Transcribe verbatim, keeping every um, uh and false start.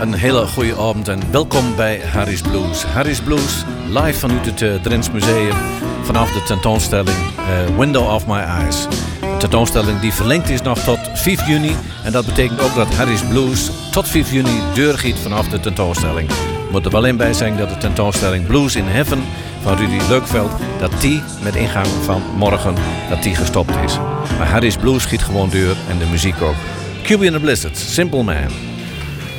een hele goede avond en welkom bij Harry's Blues. Harry's Blues, live vanuit het uh, Drents Museum vanaf de tentoonstelling uh, Window of My Eyes. Een tentoonstelling die verlengd is nog tot vijf juni. En dat betekent ook dat Harry's Blues tot vijf juni deurgiet vanaf de tentoonstelling. Ik moet er wel in bij zijn dat de tentoonstelling Blues in Heaven van Rudy Leukveld, dat die met ingang van morgen dat die gestopt is. Maar Harry's Blues giet gewoon deur en de muziek ook. Cubie and the Blizzards, Simple Man.